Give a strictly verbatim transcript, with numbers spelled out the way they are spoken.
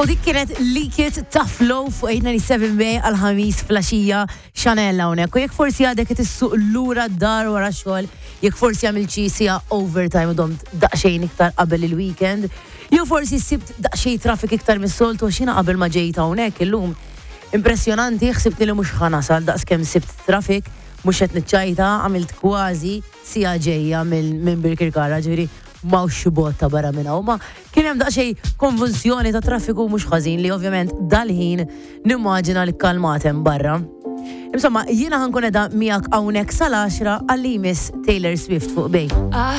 U dik kienet Leak It Tough Low fuq eight ninety-seven Bay għal-ħamis flaxija Chanel hawnhekk. U jekk forsi għadek qed issuq lura d-dar wara xogħol, jekk forsi għamil sija overtime u domt daqsxejn iktar qabel il-weekend, jew forsi sibt daqsxejn traffic iktar mis-soltu għax jiena qabel ma ġejt hawnhekk illum. Impressjonanti, ħsibtni li mhux ħanasal daqskemm sibt traffic, mhux qed niċċajta, għamilt kważi sija ġejja minn Birkirkara, ġifieri mawx xi botta barra minn hawn, ma kien hemm daqsxejn konvulsjoni ta' traffiku mhux ħażin li ovvjament dal-ħin nimmaġina li kkalmat hemm barra. Insomma, jiena ħankun qiegħda miegħek hawnhekk sal-għaxra għal-li miss Taylor Swift fuq Bej.